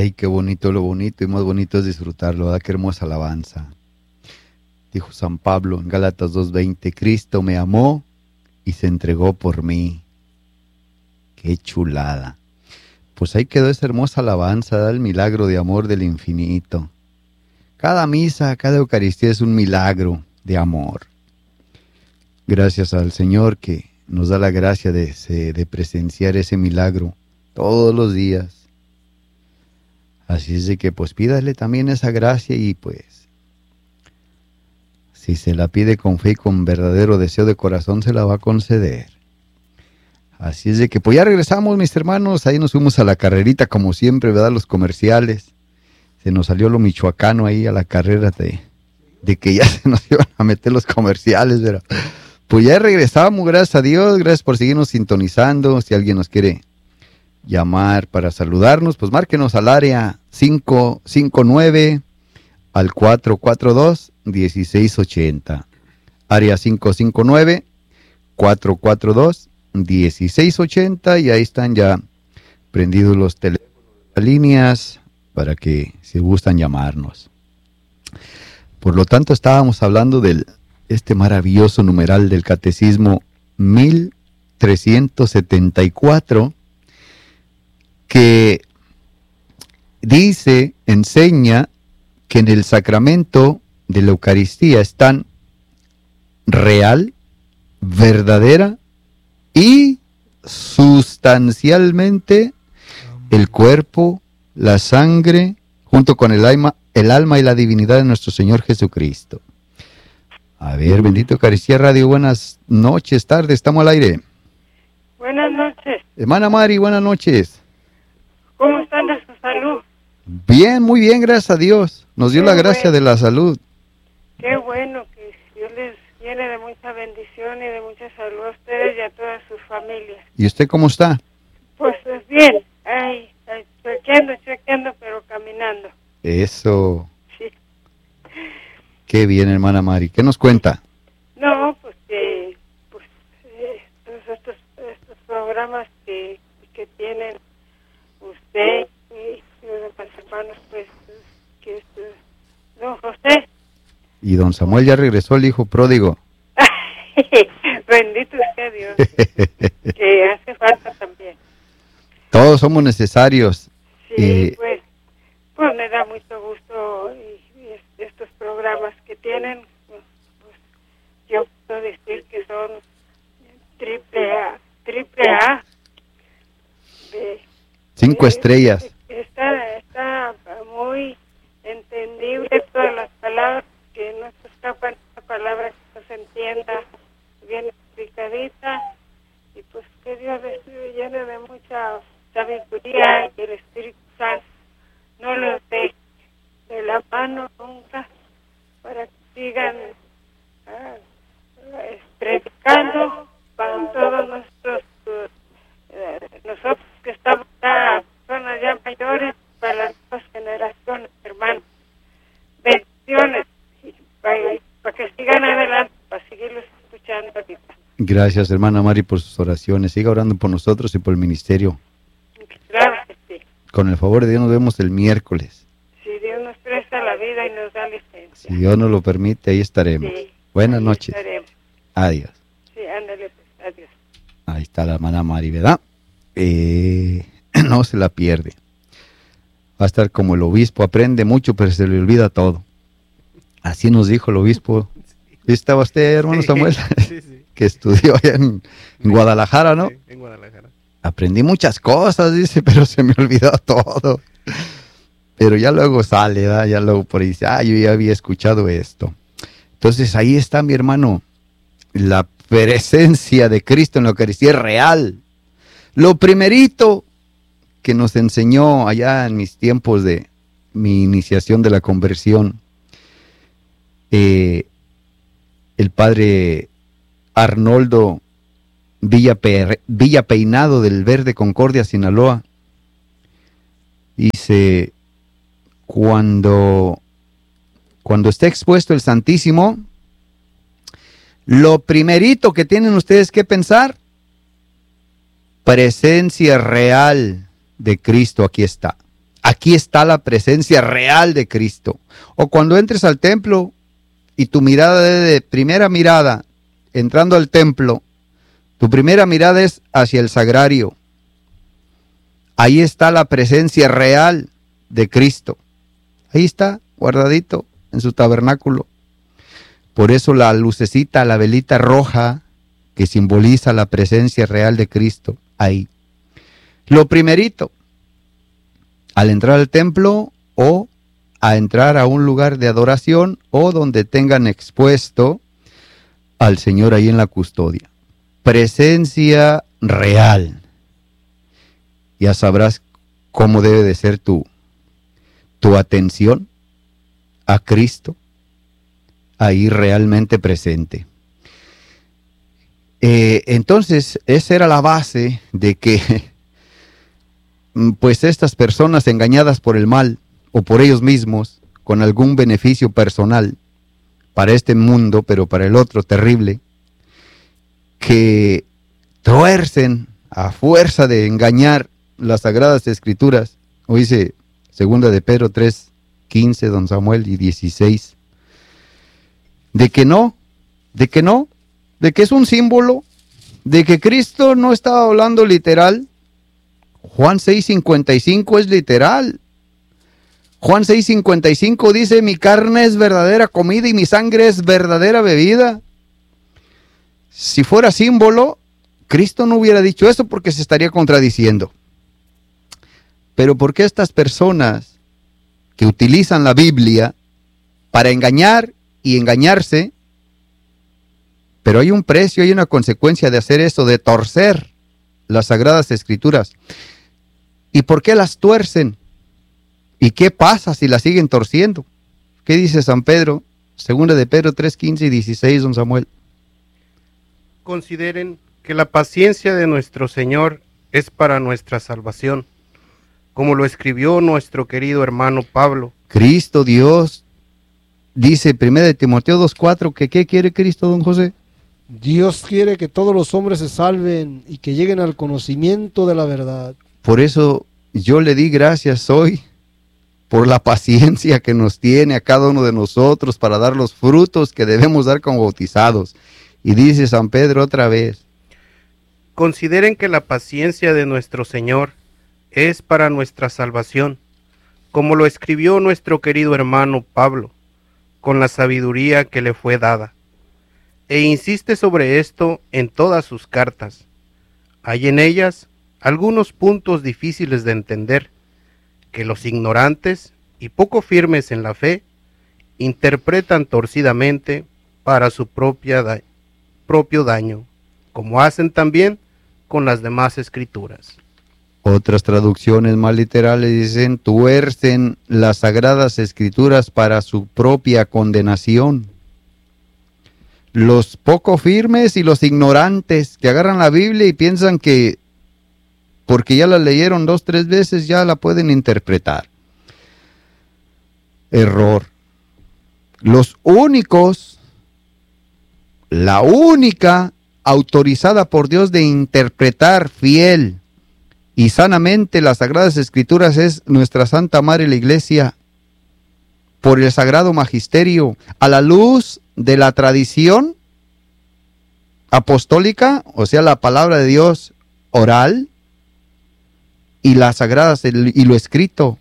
Ay, qué bonito lo bonito y más bonito es disfrutarlo, ¿verdad? Qué hermosa alabanza. Dijo San Pablo en Gálatas 2:20, Cristo me amó y se entregó por mí. Qué chulada. Pues ahí quedó esa hermosa alabanza, ¿verdad? El milagro de amor del infinito. Cada misa, cada Eucaristía es un milagro de amor. Gracias al Señor que nos da la gracia de presenciar ese milagro todos los días. Así es de que pues pídale también esa gracia y pues si se la pide con fe y con verdadero deseo de corazón se la va a conceder. Así es de que pues ya regresamos mis hermanos, ahí nos fuimos a la carrerita como siempre, ¿verdad? Los comerciales. Se nos salió lo michoacano ahí a la carrera de que ya se nos iban a meter los comerciales, pero pues ya regresamos, gracias a Dios, gracias por seguirnos sintonizando. Si alguien nos quiere llamar para saludarnos, pues márquenos al área 559 al 442-1680. Área 559-442-1680 y ahí están ya prendidos los teléfonos, las líneas para que se gustan llamarnos. Por lo tanto, estábamos hablando de este maravilloso numeral del Catecismo 1374, que dice, enseña que en el sacramento de la Eucaristía están real, verdadera y sustancialmente el cuerpo, la sangre, junto con el alma y la divinidad de nuestro Señor Jesucristo. A ver, bendito Eucaristía Radio, buenas noches, tardes, estamos al aire. Buenas noches. Hermana Mari, buenas noches. ¿Cómo están de su salud? Bien, muy bien, gracias a Dios. Nos dio la gracia de la salud. Qué bueno, que Dios les llene de mucha bendición y de mucha salud a ustedes y a todas sus familias. ¿Y usted cómo está? Pues bien, ay, chequeando, pero caminando. Eso. Sí. Qué bien, hermana Mari. ¿Qué nos cuenta? No, pues que todos estos programas que tienen usted y los demás hermanos, pues, que es don José. Y don Samuel ya regresó, el hijo pródigo. Bendito sea Dios, que hace falta también. Todos somos necesarios. Sí, pues me da mucho gusto y estos programas que tienen, pues, yo puedo decir que son triple A. 5 estrellas. Está muy entendible todas las palabras, que no se escapan, una palabra que no se entienda, bien explicadita, y pues que Dios les llene de mucha sabiduría y el Espíritu Santo no los deje de la mano nunca, para que sigan predicando para todos nosotros que estamos ya personas ya mayores, para las nuevas generaciones, hermanos. Bendiciones y para que sigan adelante, para seguirlos escuchando ahorita. Gracias, hermana Mari, por sus oraciones. Siga orando por nosotros y por el ministerio. Claro que sí. Con el favor de Dios nos vemos el miércoles. Si Dios nos presta la vida y nos da licencia. Si Dios nos lo permite, ahí estaremos. Sí, buenas ahí noches. Estaremos. Adiós. Sí, ándale, pues, adiós. Ahí está la hermana Mari, ¿verdad? No se la pierde. Va a estar como el obispo, aprende mucho, pero se le olvida todo. Así nos dijo el obispo. ¿Estaba usted, hermano Samuel? Sí. Que estudió allá en Guadalajara, ¿no? Sí, en Guadalajara. Aprendí muchas cosas, dice, pero se me olvidó todo. Pero ya luego sale, ¿verdad? Ya luego por ahí dice, yo ya había escuchado esto. Entonces ahí está, mi hermano, la presencia de Cristo en la Eucaristía es real. Lo primerito que nos enseñó allá en mis tiempos de mi iniciación de la conversión, el padre Arnoldo Villapeinado del Verde Concordia, Sinaloa, dice, cuando está expuesto el Santísimo, lo primerito que tienen ustedes que pensar, presencia real de Cristo aquí está. Aquí está la presencia real de Cristo. O cuando entres al templo y tu mirada de primera mirada, entrando al templo, tu primera mirada es hacia el sagrario. Ahí está la presencia real de Cristo. Ahí está, guardadito en su tabernáculo. Por eso la lucecita, la velita roja, que simboliza la presencia real de Cristo, ahí. Lo primerito, al entrar al templo o a entrar a un lugar de adoración o donde tengan expuesto al Señor ahí en la custodia. Presencia real. Ya sabrás cómo debe de ser tu atención a Cristo ahí realmente presente. Entonces, esa era la base de que pues estas personas engañadas por el mal o por ellos mismos, con algún beneficio personal para este mundo, pero para el otro terrible, que tuercen a fuerza de engañar las Sagradas Escrituras. O dice 2 de Pedro 3, 15, don Samuel, y 16. De que es un símbolo, de que Cristo no estaba hablando literal. Juan 6:55 es literal. Juan 6:55 dice, mi carne es verdadera comida y mi sangre es verdadera bebida. Si fuera símbolo, Cristo no hubiera dicho eso porque se estaría contradiciendo. Pero ¿por qué estas personas que utilizan la Biblia para engañar y engañarse? Pero hay un precio, hay una consecuencia de hacer eso, de torcer las Sagradas Escrituras. ¿Y por qué las tuercen? ¿Y qué pasa si las siguen torciendo? ¿Qué dice San Pedro? 2 de Pedro 3, 15 y 16, don Samuel. Consideren que la paciencia de nuestro Señor es para nuestra salvación, como lo escribió nuestro querido hermano Pablo. Cristo Dios, dice 1 de Timoteo 2:4, que ¿qué quiere Cristo, don José? Dios quiere que todos los hombres se salven y que lleguen al conocimiento de la verdad. Por eso yo le di gracias hoy por la paciencia que nos tiene a cada uno de nosotros para dar los frutos que debemos dar como bautizados. Y dice San Pedro otra vez, consideren que la paciencia de nuestro Señor es para nuestra salvación, como lo escribió nuestro querido hermano Pablo, con la sabiduría que le fue dada. E insiste sobre esto en todas sus cartas. Hay en ellas algunos puntos difíciles de entender, que los ignorantes y poco firmes en la fe interpretan torcidamente para su propio daño, como hacen también con las demás escrituras. Otras traducciones más literales dicen, tuercen las Sagradas Escrituras para su propia condenación. Los poco firmes y los ignorantes que agarran la Biblia y piensan que porque ya la leyeron 2, 3 veces ya la pueden interpretar. Error. Los únicos, la única autorizada por Dios de interpretar fiel y sanamente las Sagradas Escrituras es nuestra Santa Madre la Iglesia, por el Sagrado Magisterio, a la luz de la tradición apostólica, o sea, la palabra de Dios oral, y las sagradas y lo escrito.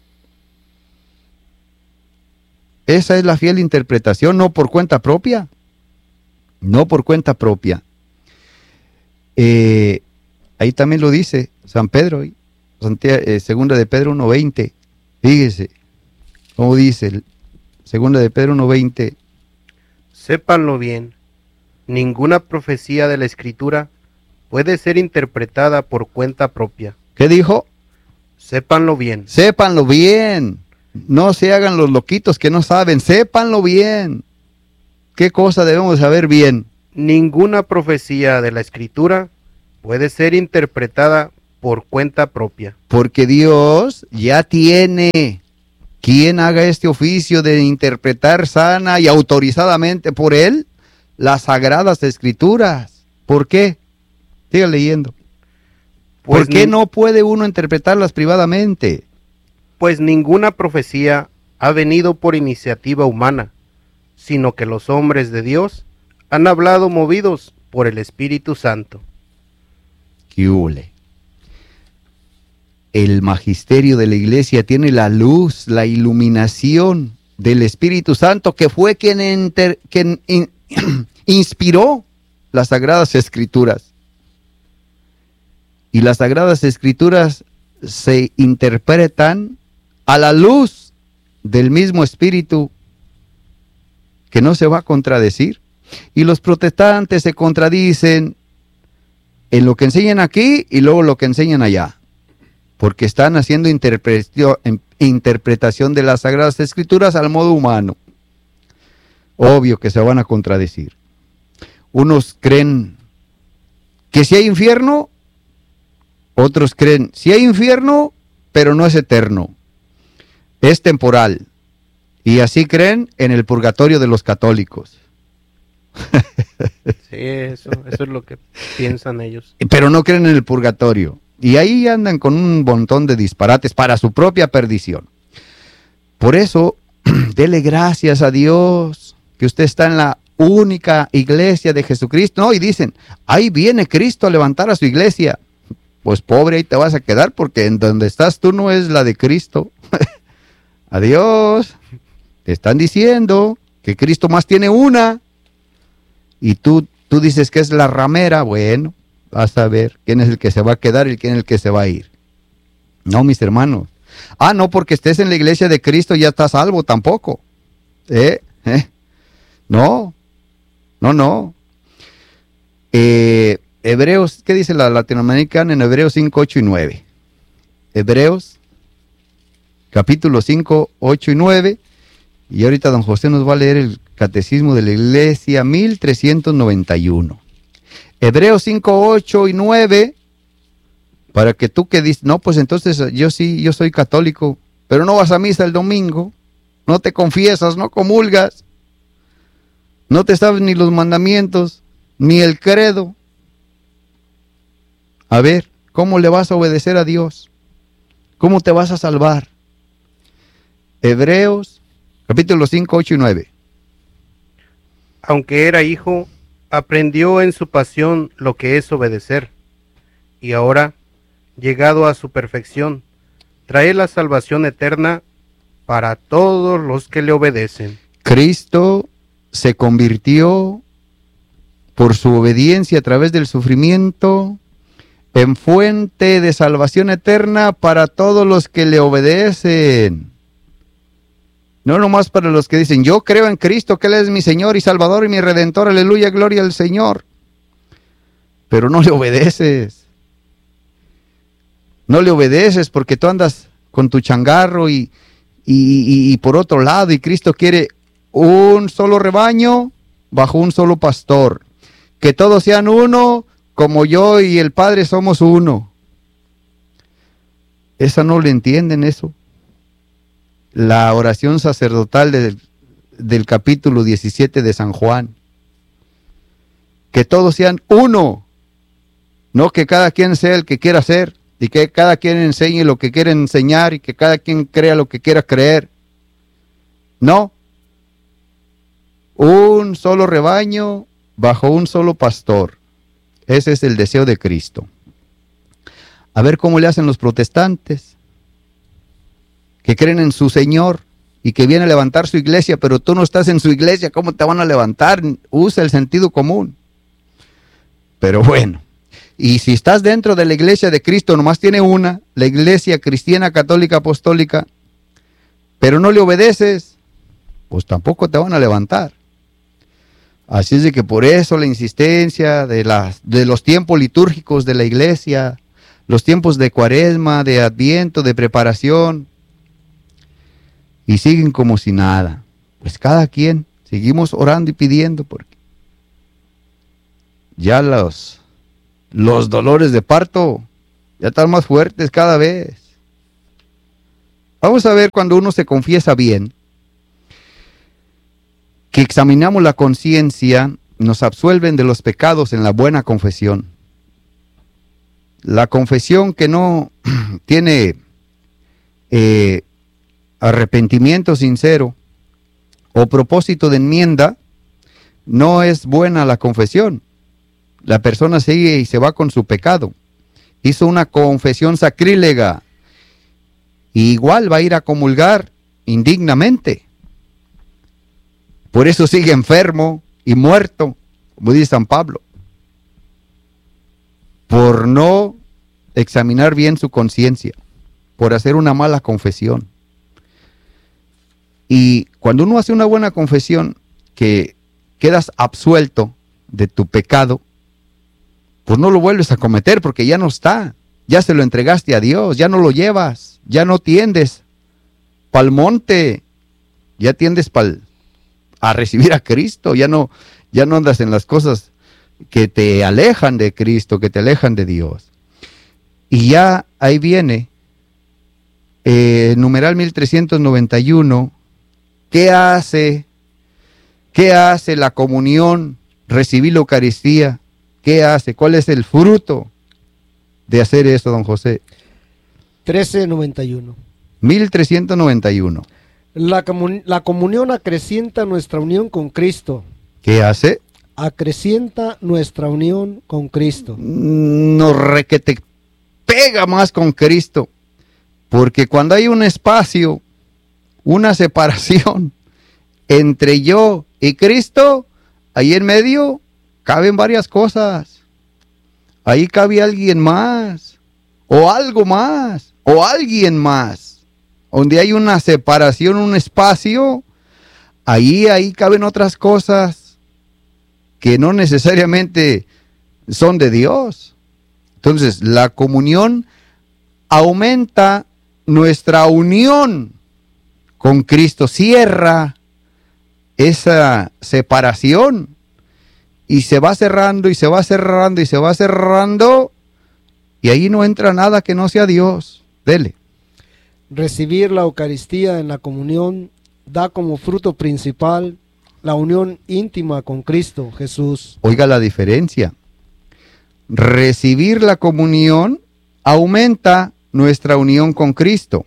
Esa es la fiel interpretación, no por cuenta propia. No por cuenta propia. Ahí también lo dice San Pedro, 2 de Pedro 1:20. Fíjese cómo dice 2 de Pedro 1:20. Sépanlo bien, ninguna profecía de la Escritura puede ser interpretada por cuenta propia. ¿Qué dijo? Sépanlo bien. Sépanlo bien. No se hagan los loquitos que no saben. Sépanlo bien. ¿Qué cosa debemos saber bien? Ninguna profecía de la Escritura puede ser interpretada por cuenta propia. Porque Dios ya tiene quien haga este oficio de interpretar sana y autorizadamente por Él las Sagradas Escrituras. ¿Por qué? Siga leyendo. Pues ¿Por qué no puede uno interpretarlas privadamente? pues ninguna profecía ha venido por iniciativa humana, sino que los hombres de Dios han hablado movidos por el Espíritu Santo. ¿Qué hule? El magisterio de la iglesia tiene la luz, la iluminación del Espíritu Santo, que fue quien inspiró las Sagradas Escrituras. Y las Sagradas Escrituras se interpretan a la luz del mismo Espíritu, que no se va a contradecir. Y los protestantes se contradicen en lo que enseñan aquí y luego lo que enseñan allá, porque están haciendo interpretación de las Sagradas Escrituras al modo humano. Obvio que se van a contradecir. Unos creen que si hay infierno, otros creen si hay infierno, pero no es eterno, es temporal. Y así creen en el purgatorio de los católicos. Sí, eso es lo que piensan ellos. Pero no creen en el purgatorio. Y ahí andan con un montón de disparates para su propia perdición. Por eso, dele gracias a Dios que usted está en la única iglesia de Jesucristo. No, y dicen, ahí viene Cristo a levantar a su iglesia. Pues pobre, ahí te vas a quedar, porque en donde estás tú no es la de Cristo. Adiós. Te están diciendo que Cristo más tiene una. Y tú dices que es la ramera. Bueno, vas a ver quién es el que se va a quedar y quién es el que se va a ir. No, mis hermanos. No porque estés en la iglesia de Cristo ya estás salvo tampoco. No. Hebreos, ¿qué dice la latinoamericana en Hebreos 5, 8 y 9? Hebreos, capítulo 5, 8 y 9. Y ahorita don José nos va a leer el Catecismo de la Iglesia 1391. Hebreos 5, 8 y 9, para que tú que dices, no, pues entonces yo soy católico, pero no vas a misa el domingo, no te confiesas, no comulgas, no te sabes ni los mandamientos, ni el credo. A ver, ¿cómo le vas a obedecer a Dios? ¿Cómo te vas a salvar? Hebreos, capítulo 5, 8 y 9. Aunque era hijo, aprendió en su pasión lo que es obedecer, y ahora, llegado a su perfección, trae la salvación eterna para todos los que le obedecen. Cristo se convirtió por su obediencia a través del sufrimiento en fuente de salvación eterna para todos los que le obedecen. No nomás para los que dicen, yo creo en Cristo, que Él es mi Señor y Salvador y mi Redentor, aleluya, gloria al Señor. Pero no le obedeces. No le obedeces porque tú andas con tu changarro y por otro lado, y Cristo quiere un solo rebaño bajo un solo pastor. Que todos sean uno, como yo y el Padre somos uno. Esa no le entienden eso. La oración sacerdotal del capítulo 17 de San Juan. Que todos sean uno. No que cada quien sea el que quiera ser. Y que cada quien enseñe lo que quiere enseñar. Y que cada quien crea lo que quiera creer. No. Un solo rebaño bajo un solo pastor. Ese es el deseo de Cristo. A ver cómo le hacen los protestantes, que creen en su Señor y que viene a levantar su iglesia, pero tú no estás en su iglesia, ¿cómo te van a levantar? Usa el sentido común. Pero bueno, y si estás dentro de la iglesia de Cristo, nomás tiene una, la iglesia cristiana, católica, apostólica, pero no le obedeces, pues tampoco te van a levantar. Así es de que por eso la insistencia de los tiempos litúrgicos de la iglesia, los tiempos de Cuaresma, de Adviento, de preparación, y siguen como si nada. Pues cada quien, seguimos orando y pidiendo, porque ya los dolores de parto ya están más fuertes cada vez. Vamos a ver cuando uno se confiesa bien, que examinamos la conciencia, nos absuelven de los pecados en la buena confesión. La confesión que no tiene arrepentimiento sincero o propósito de enmienda, no es buena la confesión. La persona sigue y se va con su pecado. Hizo una confesión sacrílega. Y igual va a ir a comulgar indignamente. Por eso sigue enfermo y muerto, como dice San Pablo. Por no examinar bien su conciencia. Por hacer una mala confesión. Y cuando uno hace una buena confesión, que quedas absuelto de tu pecado, pues no lo vuelves a cometer porque ya no está. Ya se lo entregaste a Dios, ya no lo llevas, ya no tiendes pa'l monte, ya tiendes a recibir a Cristo, ya no andas en las cosas que te alejan de Cristo, que te alejan de Dios. Y ya ahí viene, numeral 1391, ¿qué hace la comunión? Recibir la Eucaristía. ¿Qué hace? ¿Cuál es el fruto de hacer eso, don José? 1391. 1391. La comunión acrecienta nuestra unión con Cristo. ¿Qué hace? Acrecienta nuestra unión con Cristo. Nos requete pega más con Cristo. Porque cuando hay un espacio, una separación entre yo y Cristo, ahí en medio caben varias cosas. Ahí cabe alguien más, o algo más, o alguien más. Donde hay una separación, un espacio, ahí caben otras cosas que no necesariamente son de Dios. Entonces, la comunión aumenta nuestra unión con Cristo, cierra esa separación. Y se va cerrando, y se va cerrando, y se va cerrando, y ahí no entra nada que no sea Dios. Dele. Recibir la Eucaristía en la comunión da como fruto principal la unión íntima con Cristo Jesús. Oiga la diferencia. Recibir la comunión aumenta nuestra unión con Cristo.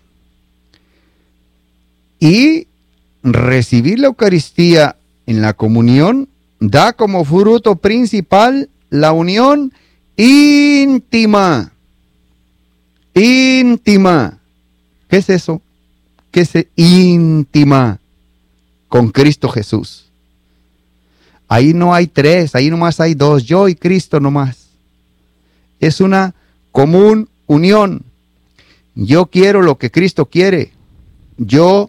Y recibir la Eucaristía en la comunión da como fruto principal la unión íntima. Íntima. ¿Qué es eso? ¿Qué es íntima? Con Cristo Jesús. Ahí no hay tres, ahí nomás hay dos, yo y Cristo nomás. Es una común unión. Yo quiero lo que Cristo quiere. Yo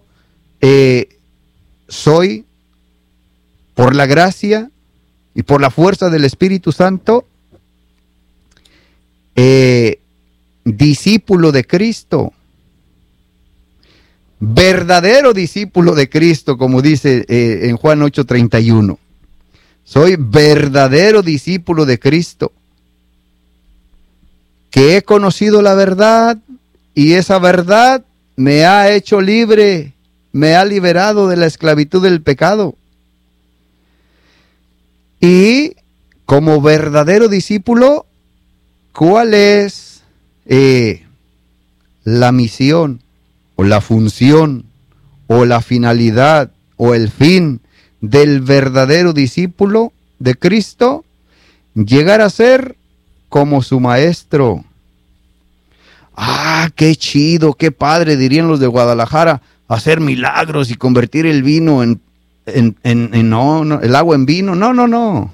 soy, por la gracia y por la fuerza del Espíritu Santo, discípulo de Cristo. Verdadero discípulo de Cristo, como dice en Juan 8:31. Soy verdadero discípulo de Cristo, que he conocido la verdad y esa verdad me ha hecho libre, me ha liberado de la esclavitud del pecado. Y como verdadero discípulo, ¿cuál es la misión o la función o la finalidad o el fin del verdadero discípulo de Cristo? Llegar a ser como su maestro. Ah, qué chido, qué padre, dirían los de Guadalajara, hacer milagros y convertir el vino en el agua en vino. No.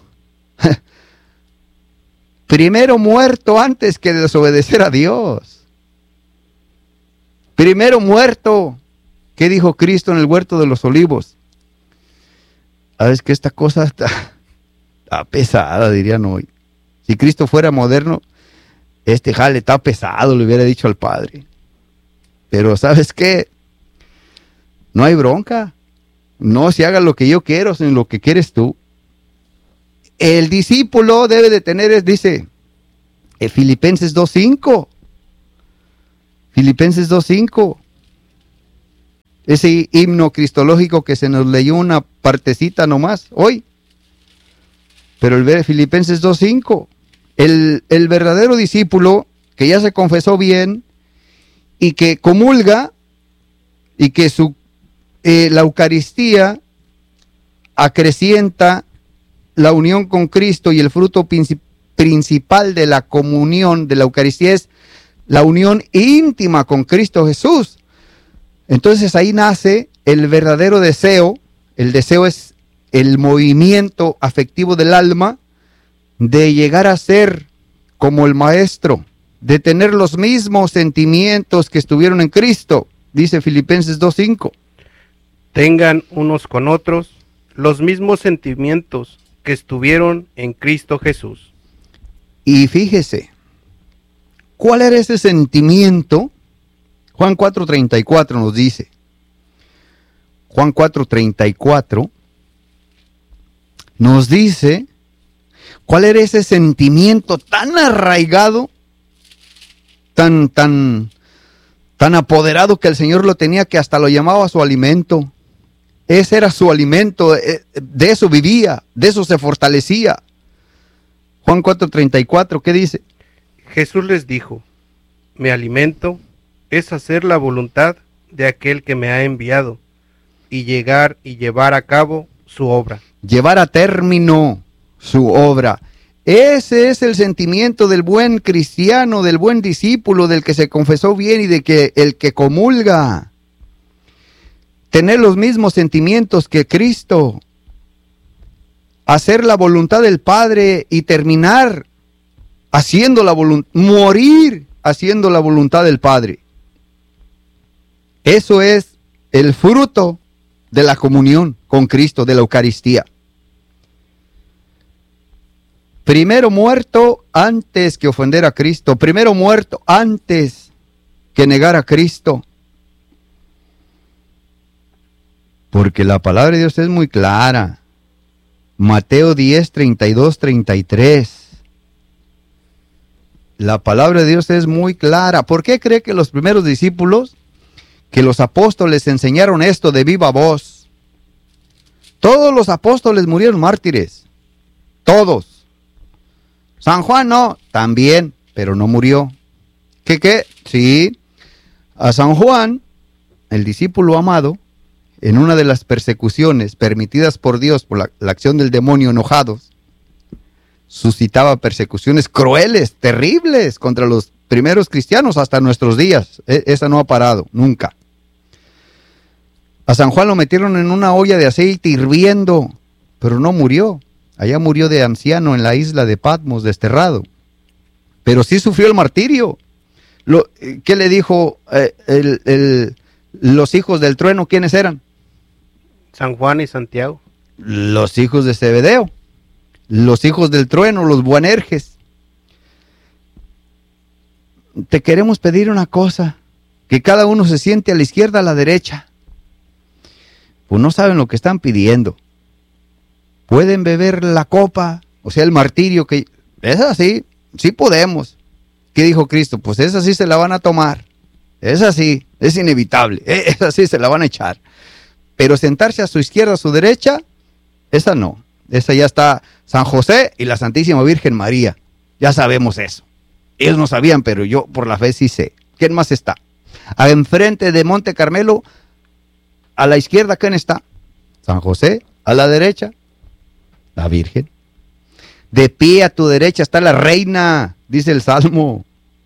Primero muerto antes que desobedecer a Dios. Primero muerto. ¿Qué dijo Cristo en el huerto de los olivos? ¿Sabes que esta cosa está pesada, dirían hoy? Si Cristo fuera moderno, este jale está pesado, le hubiera dicho al Padre. Pero ¿sabes qué? No hay bronca. No se haga lo que yo quiero, sino lo que quieres tú. El discípulo debe de tener, dice Filipenses 2:5. Filipenses 2:5. Ese himno cristológico que se nos leyó una partecita nomás hoy. Pero el Filipenses 2:5. El verdadero discípulo que ya se confesó bien y que comulga, y que la Eucaristía acrecienta la unión con Cristo, y el fruto principal de la comunión de la Eucaristía es la unión íntima con Cristo Jesús. Entonces ahí nace el verdadero deseo. El deseo es el movimiento afectivo del alma de llegar a ser como el Maestro, de tener los mismos sentimientos que estuvieron en Cristo, dice Filipenses 2:5. Tengan unos con otros los mismos sentimientos que estuvieron en Cristo Jesús. Y fíjese, ¿cuál era ese sentimiento? Juan 4:34 nos dice. Juan 4:34 nos dice cuál era ese sentimiento tan arraigado, tan apoderado, que el Señor lo tenía, que hasta lo llamaba su alimento. Ese era su alimento, de eso vivía, de eso se fortalecía. Juan 4:34, ¿qué dice? Jesús les dijo: mi alimento es hacer la voluntad de aquel que me ha enviado y llevar a cabo su obra. Llevar a término su obra. Ese es el sentimiento del buen cristiano, del buen discípulo, del que se confesó bien y de que el que comulga. Tener los mismos sentimientos que Cristo. Hacer la voluntad del Padre y terminar haciendo la voluntad, morir haciendo la voluntad del Padre. Eso es el fruto de la comunión con Cristo, de la Eucaristía. Primero muerto antes que ofender a Cristo. Primero muerto antes que negar a Cristo. Porque la palabra de Dios es muy clara. Mateo 10:32-33. La palabra de Dios es muy clara. ¿Por qué cree que los primeros discípulos, que los apóstoles enseñaron esto de viva voz? Todos los apóstoles murieron mártires. Todos. San Juan no, también, pero no murió. ¿Qué? Sí. A San Juan, el discípulo amado, en una de las persecuciones permitidas por Dios por la acción del demonio enojados, suscitaba persecuciones crueles, terribles contra los primeros cristianos hasta nuestros días. Esa no ha parado, nunca. A San Juan lo metieron en una olla de aceite hirviendo, pero no murió. Allá murió de anciano en la isla de Patmos, desterrado. Pero sí sufrió el martirio. ¿Qué le dijo los hijos del trueno? ¿Quiénes eran? San Juan y Santiago. Los hijos de Zebedeo. Los hijos del trueno, los Boanerges. Te queremos pedir una cosa, que cada uno se siente a la izquierda, a la derecha. Pues no saben lo que están pidiendo. Pueden beber la copa, o sea, el martirio, que es así, sí podemos. ¿Qué dijo Cristo? Pues esa sí se la van a tomar. Es así, es inevitable. Esa sí se la van a echar. Pero sentarse a su izquierda, a su derecha, esa no. Esa ya está San José y la Santísima Virgen María. Ya sabemos eso. Ellos no sabían, pero yo por la fe sí sé. ¿Quién más está? Enfrente de Monte Carmelo, a la izquierda, ¿quién está? San José. A la derecha, la Virgen. De pie a tu derecha está la reina, dice el Salmo.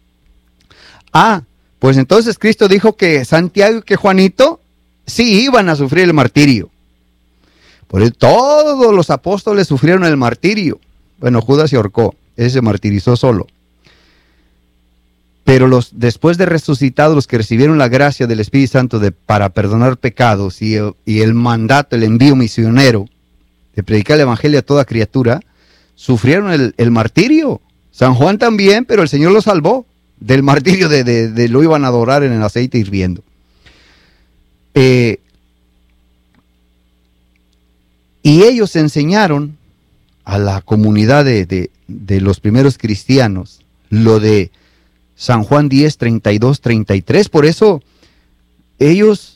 Pues entonces Cristo dijo que Santiago y que Juanito sí iban a sufrir el martirio. Por eso todos los apóstoles sufrieron el martirio. Bueno, Judas se ahorcó, ese se martirizó solo. Pero después de resucitados, los que recibieron la gracia del Espíritu Santo para perdonar pecados y el mandato, el envío misionero de predicar el evangelio a toda criatura, sufrieron el martirio. San Juan también, pero el Señor lo salvó del martirio de lo iban a adorar en el aceite hirviendo. Y ellos enseñaron a la comunidad de los primeros cristianos lo de San Juan 10:32-33. Por eso ellos